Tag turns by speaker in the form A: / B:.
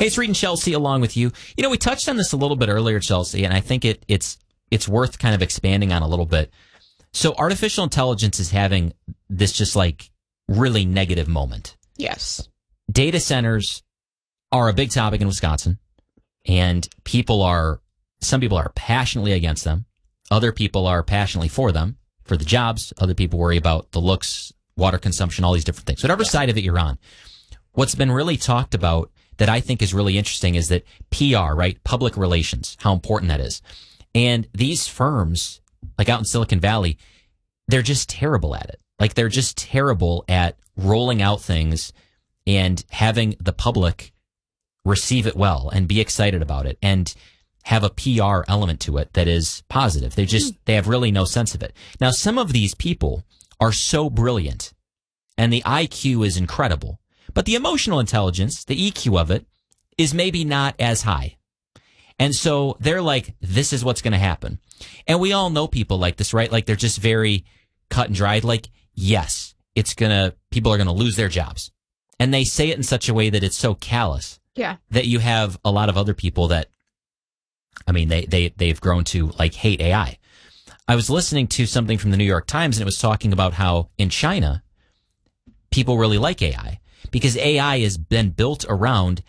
A: Hey, it's Reed and Chelsea along with you. You know, we touched on this a little bit earlier, Chelsea, and I think it's worth kind of expanding on a little bit. So artificial intelligence is having this just like really negative moment.
B: Yes.
A: Data centers are a big topic in Wisconsin, and some people are passionately against them. Other people are passionately for them, for the jobs. Other people worry about the looks, water consumption, all these different things. Whatever side of it you're on. What's been really talked about that I think is really interesting is that PR, right? Public relations, how important that is. And these firms, like out in Silicon Valley, they're just terrible at it. Like they're just terrible at rolling out things and having the public receive it well and be excited about it and have a PR element to it that is positive. They have really no sense of it. Now, some of these people are so brilliant and the IQ is incredible, but the emotional intelligence, the EQ of it, is maybe not as high. And so they're like, this is what's going to happen. And we all know people like this, right? Like they're just very cut and dried. Like, yes, people are going to lose their jobs. And they say it in such a way that it's so callous.
B: Yeah.
A: That you have a lot of other people that, I mean, they've grown to like hate AI. I was listening to something from the New York Times and it was talking about how in China, people really like AI because AI has been built around